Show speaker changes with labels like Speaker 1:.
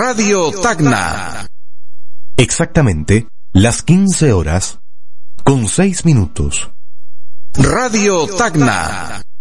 Speaker 1: Radio Tacna.
Speaker 2: Exactamente las 15 horas con 6 minutos.
Speaker 1: Radio Tacna.